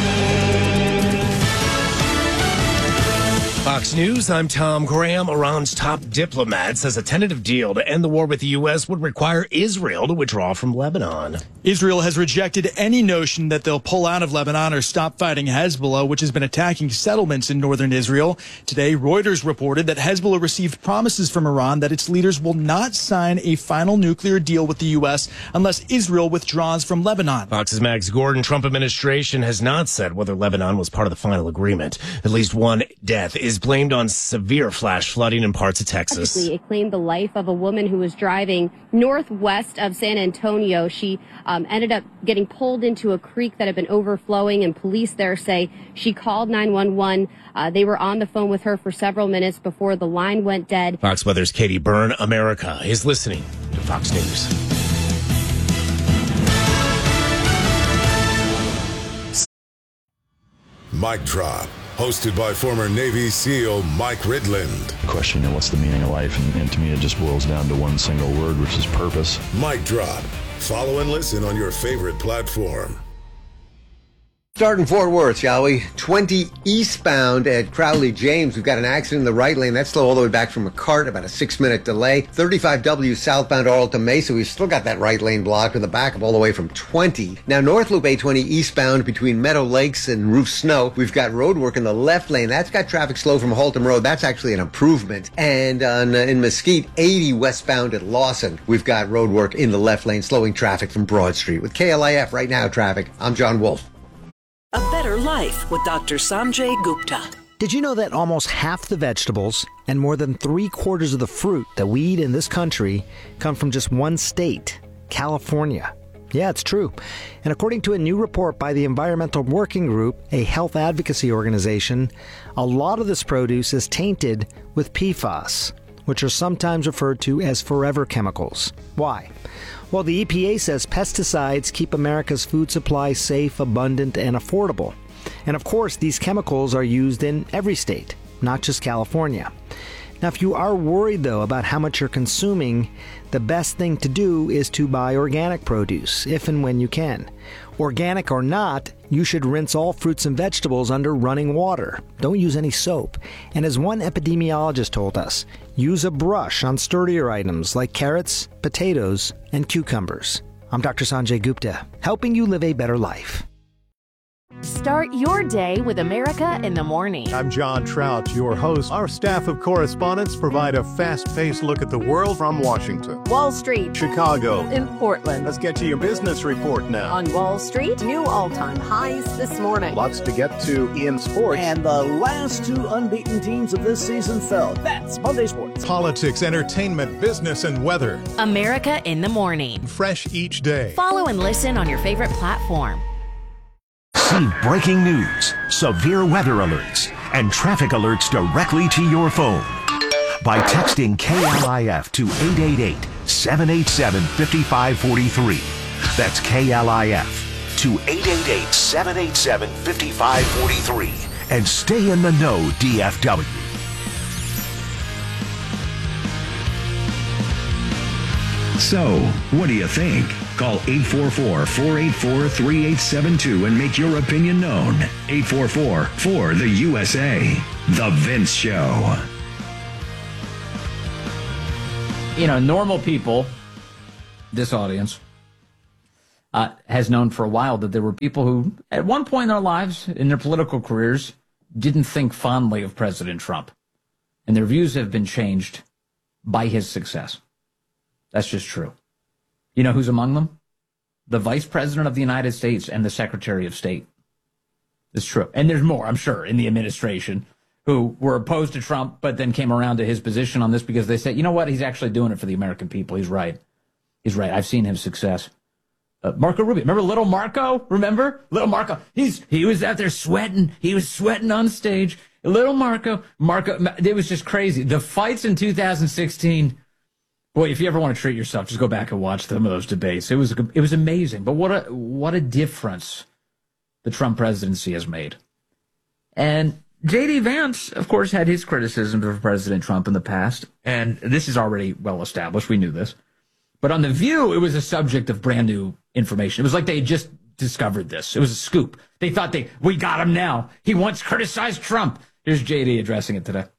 Fox News, I'm Tom Graham. Iran's top diplomat says a tentative deal to end the war with the U S would require Israel to withdraw from Lebanon.
Israel has rejected any notion that they'll pull out of Lebanon or stop fighting Hezbollah, which has been attacking settlements in northern Israel. Today, Reuters reported that Hezbollah received promises from Iran that its leaders will not sign a final nuclear deal with the U S unless Israel withdraws from Lebanon.
Fox's Max Gordon. Trump administration has not said whether Lebanon was part of the final agreement. At least one death is blamed on severe flash flooding in parts of Texas.
It claimed the life of a woman who was driving northwest of San Antonio. She um, ended up getting pulled into a creek that had been overflowing, and police there say she called nine one one. Uh, they were on the phone with her for several minutes before the line went dead.
Fox Weather's Katie Byrne. America is listening to Fox News.
Mic Drop, hosted by former Navy SEAL Mike Ridland.
Question, you know, what's the meaning of life? And, and to me, it just boils down to one single word, which is purpose.
Mic Drop. Follow and listen on your favorite platform.
Starting Fort Worth, shall we? twenty eastbound at Crowley James. We've got an accident in the right lane. That's slow all the way back from McCart, about a six-minute delay. thirty-five W southbound Arlington Mesa. We've still got that right lane blocked with a backup all the way from twenty. Now, North Loop eight twenty eastbound between Meadow Lakes and Roof Snow. We've got road work in the left lane. That's got traffic slow from Haltom Road. That's actually an improvement. And on, uh, in Mesquite, eighty westbound at Lawson. We've got road work in the left lane, slowing traffic from Broad Street. With K L I F right now traffic, I'm John Wolf.
A Better Life with Doctor Sanjay Gupta.
Did you know that almost half the vegetables and more than three quarters of the fruit that we eat in this country come from just one state, California? Yeah, it's true. And according to a new report by the Environmental Working Group, a health advocacy organization, a lot of this produce is tainted with P FAS, which are sometimes referred to as forever chemicals. Why? Well, the E P A says pesticides keep America's food supply safe, abundant, and affordable. And of course, these chemicals are used in every state, not just California. Now, if you are worried, though, about how much you're consuming, the best thing to do is to buy organic produce, if and when you can. Organic or not, you should rinse all fruits and vegetables under running water. Don't use any soap. And as one epidemiologist told us, use a brush on sturdier items like carrots, potatoes, and cucumbers. I'm Doctor Sanjay Gupta, helping you live a better life.
Start your day with America in the Morning.
I'm John Trout, your host. Our staff of correspondents provide a fast-paced look at the world from Washington,
Wall Street,
Chicago,
and Portland.
Let's get to your business report now.
On Wall Street, new all-time highs this morning.
Lots to get to in sports.
And the last two unbeaten teams of this season fell. That's Monday Sports.
Politics, entertainment, business, and weather.
America in the Morning.
Fresh each day.
Follow and listen on your favorite platform.
See breaking news, severe weather alerts, and traffic alerts directly to your phone by texting K L I F to eight eight eight, seven eight seven, five five four three. That's K L I F to eight eight eight, seven eight seven, five five four three. And stay in the know, D F W.
So, what do you think? Call eight four four, four eight four, three eight seven two and make your opinion known. eight four four, four the U S A. The Vince Show.
You know, normal people, this audience, uh, has known for a while that there were people who, at one point in their lives, in their political careers, didn't think fondly of President Trump. And their views have been changed by his success. That's just true. You know who's among them? The Vice President of the United States and the Secretary of State. It's true. And there's more, I'm sure, in the administration who were opposed to Trump, but then came around to his position on this because they said, you know what, he's actually doing it for the American people. He's right. He's right. I've seen his success. Uh, Marco Rubio. Remember little Marco? Remember? Little Marco. He's He was out there sweating. He was sweating on stage. Little Marco. Marco. It was just crazy. The fights in two thousand sixteen... Boy, if you ever want to treat yourself, just go back and watch some of those debates. It was it was amazing. But what a what a difference the Trump presidency has made. And J D Vance, of course, had his criticisms of President Trump in the past, and this is already well established. We knew this. But on The View, it was a subject of brand new information. It was like they had just discovered this. It was a scoop. They thought they we got him now. He once criticized Trump. Here's J D addressing it today.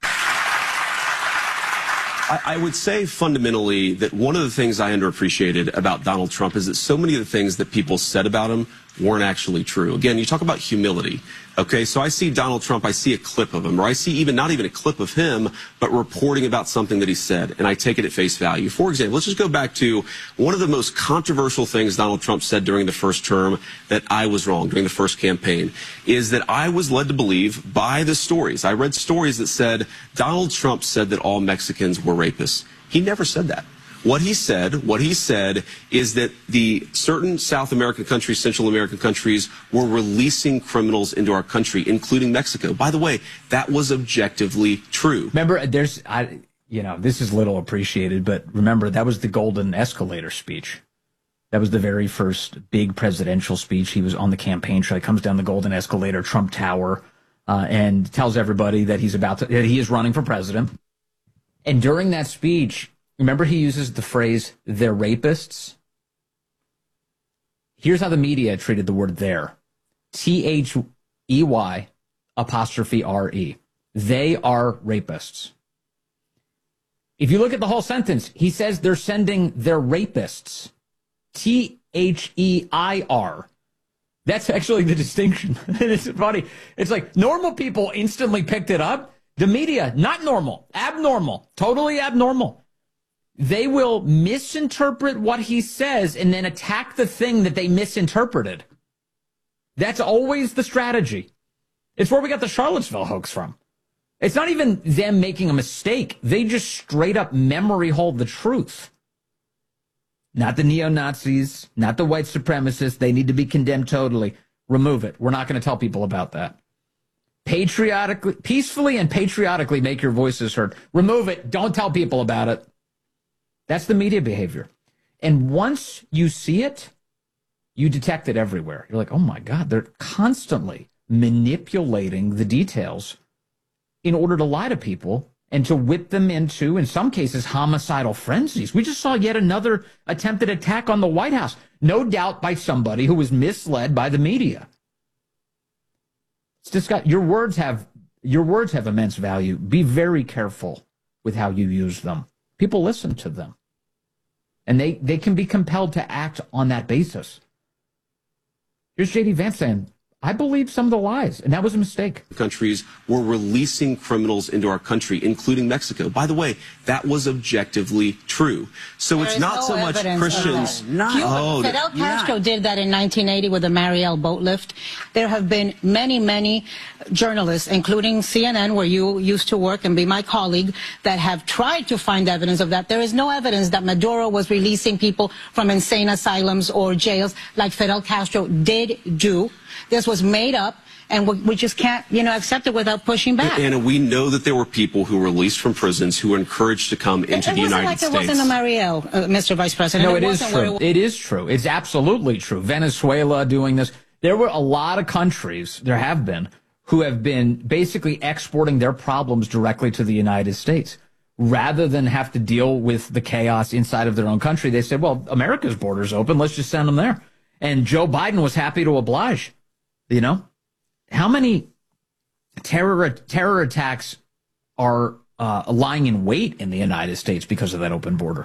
I would say fundamentally that one of the things I underappreciated about Donald Trump is that so many of the things that people said about him weren't actually true. Again, you talk about humility. Okay, so I see Donald Trump, I see a clip of him, or I see even not even a clip of him, but reporting about something that he said, and I take it at face value. For example, let's just go back to one of the most controversial things Donald Trump said during the first term that I was wrong, during the first campaign, is that I was led to believe by the stories. I read stories that said Donald Trump said that all Mexicans were rapists. He never said that. What he said, what he said is that the certain South American countries, Central American countries were releasing criminals into our country, including Mexico. By the way, that was objectively true.
Remember, there's, I, you know, this is little appreciated, but remember, that was the Golden Escalator speech. That was the very first big presidential speech. He was on the campaign trail. He comes down the Golden Escalator, Trump Tower, uh, and tells everybody that he's about to, that he is running for president. And during that speech, remember, he uses the phrase, they're rapists. Here's how the media treated the word there. T H E Y apostrophe R E. They are rapists. If you look at the whole sentence, he says they're sending their rapists. T H E I R. That's actually the distinction. It's funny. It's like normal people instantly picked it up. The media, not normal, abnormal, totally abnormal. They will misinterpret what he says and then attack the thing that they misinterpreted. That's always the strategy. It's where we got the Charlottesville hoax from. It's not even them making a mistake. They just straight up memory hold the truth. Not the neo-Nazis, not the white supremacists. They need to be condemned totally. Remove it. We're not going to tell people about that. Patriotically, peacefully and patriotically make your voices heard. Remove it. Don't tell people about it. That's the media behavior. And once you see it, you detect it everywhere. You're like, oh my God, they're constantly manipulating the details in order to lie to people and to whip them into, in some cases, homicidal frenzies. We just saw yet another attempted attack on the White House, no doubt by somebody who was misled by the media. It's just got, your words have your words have immense value. Be very careful with how you use them. People listen to them. And they, they can be compelled to act on that basis. Here's J D Vance saying, I believe some of the lies, and that was a mistake.
Countries were releasing criminals into our country, including Mexico. By the way, that was objectively true. So
there
it's not
no
so much Christians.
No. Cuba, oh, Fidel Castro not. did that in nineteen eighty with the Mariel boat lift. There have been many, many journalists, including C N N, where you used to work and be my colleague, that have tried to find evidence of that. There is no evidence that Maduro was releasing people from insane asylums or jails like Fidel Castro did do. This was made up, and we, we just can't, you know, accept it without pushing back.
And, and we know that there were people who were released from prisons who were encouraged to come into
it, it
the United
like
States.
It wasn't a Marielle, uh, Mister Vice President.
No,
it,
it is true. It, it is true. It's absolutely true. Venezuela doing this. There were a lot of countries, there have been, who have been basically exporting their problems directly to the United States. Rather than have to deal with the chaos inside of their own country, they said, well, America's border's open. Let's just send them there. And Joe Biden was happy to oblige. You know, how many terror terror attacks are uh, lying in wait in the United States because of that open border?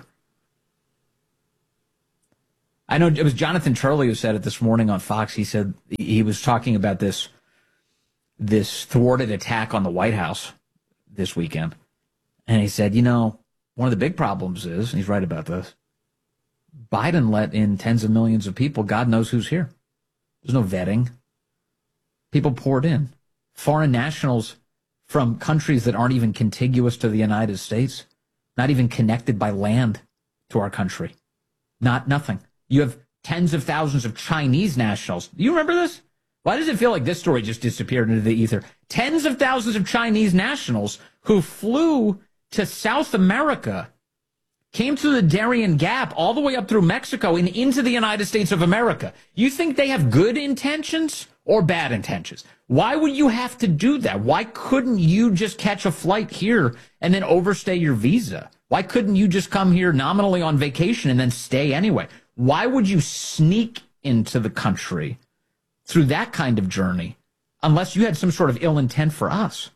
I know it was Jonathan Turley who said it this morning on Fox. He said he was talking about this, this thwarted attack on the White House this weekend. And he said, you know, one of the big problems is, and he's right about this, Biden let in tens of millions of people. God knows who's here. There's no vetting. People poured in. Foreign nationals from countries that aren't even contiguous to the United States, not even connected by land to our country. Not nothing. You have tens of thousands of Chinese nationals. Do you remember this? Why does it feel like this story just disappeared into the ether? Tens of thousands of Chinese nationals who flew to South America, came through the Darien Gap all the way up through Mexico and into the United States of America. You think they have good intentions or bad intentions? Why would you have to do that? Why couldn't you just catch a flight here and then overstay your visa? Why couldn't you just come here nominally on vacation and then stay anyway? Why would you sneak into the country through that kind of journey unless you had some sort of ill intent for us?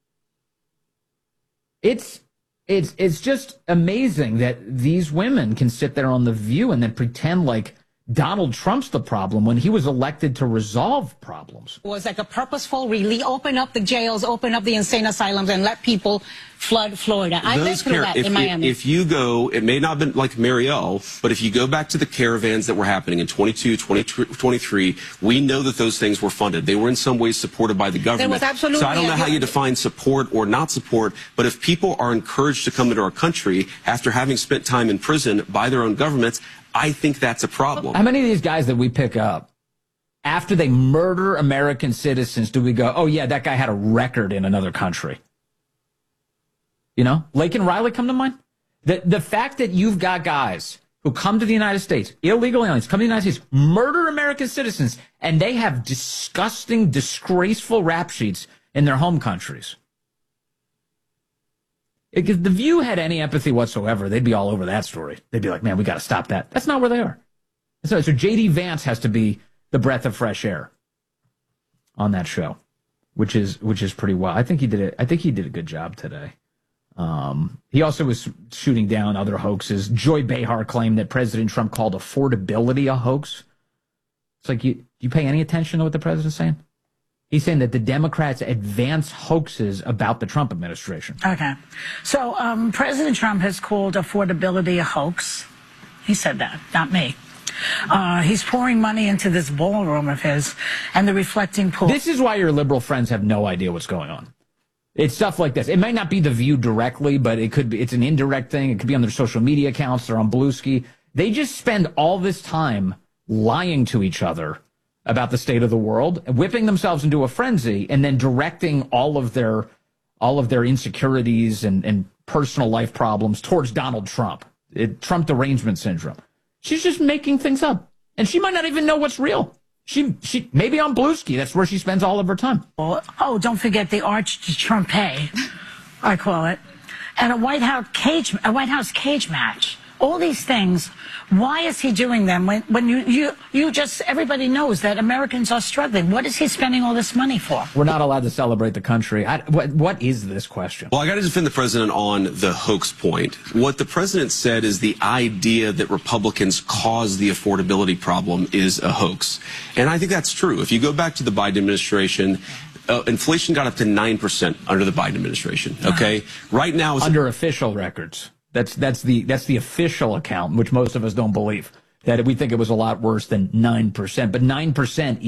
It's it's it's just amazing that these women can sit there on The View and then pretend like Donald Trump's the problem when he was elected to resolve problems.
It was like a purposeful release, open up the jails, open up the insane asylums, and let people flood Florida. I've been through that
if,
in Miami.
If you go, it may not have been like Marielle, but if you go back to the caravans that were happening in twenty-two, twenty-three, we know that those things were funded. They were in some ways supported by the government.
There was absolutely
so I don't know how you define support or not support, but if people are encouraged to come into our country after having spent time in prison by their own governments, I think that's a problem.
How many of these guys that we pick up, after they murder American citizens, do we go, oh, yeah, that guy had a record in another country? You know, Laken Riley come to mind? The, the fact that you've got guys who come to the United States, illegal aliens, come to the United States, murder American citizens, and they have disgusting, disgraceful rap sheets in their home countries. If The View had any empathy whatsoever, they'd be all over that story. They'd be like, man, we got to stop that. That's not where they are. So, so J D Vance has to be the breath of fresh air on that show, which is which is pretty well. I think he did it. I think he did a good job today. Um, he also was shooting down other hoaxes. Joy Behar claimed that President Trump called affordability a hoax. It's like, you you pay any attention to what the president's saying? He's saying that the Democrats advance hoaxes about the Trump administration.
Okay. So um, President Trump has called affordability a hoax. He said that, not me. Uh, he's pouring money into this ballroom of his and the reflecting pool.
This is why your liberal friends have no idea what's going on. It's stuff like this. It may not be The View directly, but it could be. It's an indirect thing. It could be on their social media accounts. They're on Bluesky. They just spend all this time lying to each other about the state of the world, whipping themselves into a frenzy, and then directing all of their all of their insecurities and, and personal life problems towards Donald Trump. It, Trump derangement syndrome. She's just making things up, and she might not even know what's real. She she maybe on Bluesky, that's where she spends all of her time.
Oh, don't forget the Arch de Trumpet, I call it, and a White House cage a White House cage match. All these things, why is he doing them when, when you, you, you just, everybody knows that Americans are struggling? What is he spending all this money for?
We're not allowed to celebrate the country. I, what, what is this question?
Well, I got to defend the president on the hoax point. What the president said is the idea that Republicans caused the affordability problem is a hoax. And I think that's true. If you go back to the Biden administration, Uh, inflation got up to nine percent under the Biden administration. Okay. Right now, is
under official records. That's that's the that's the official account, which most of us don't believe. That we think it was a lot worse than nine percent, but nine percent is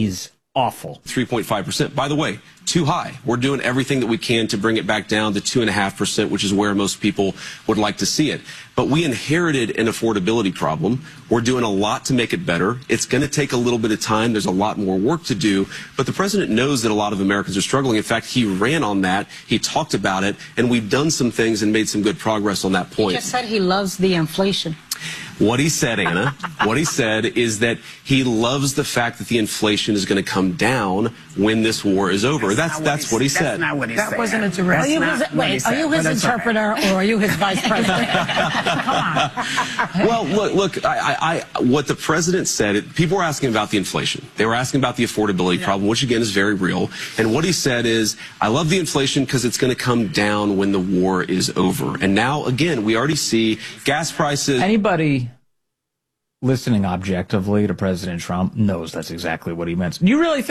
awful.
three point five percent. By the way, too high. We're doing everything that we can to bring it back down to two point five percent, which is where most people would like to see it. But we inherited an affordability problem. We're doing a lot to make it better. It's going to take a little bit of time. There's a lot more work to do. But the president knows that a lot of Americans are struggling. In fact, he ran on that. He talked about it. And we've done some things and made some good progress on that point.
He just said he loves the inflation.
What he said, Anna, what he said is that he loves the fact that the inflation is going to come down when this war is over. That's that's, that's what he said.
That's not what he
that
said.
wasn't a direct. Are you his, wait, are you his interpreter or are you his vice president? Come on.
Well, look, look. I, I, I, what the president said. People were asking about the inflation. They were asking about the affordability yeah. problem, which again is very real. And what he said is, "I love the inflation because it's going to come down when the war is over." And now, again, we already see gas prices.
Anybody listening objectively to President Trump knows that's exactly what he meant. Do you really think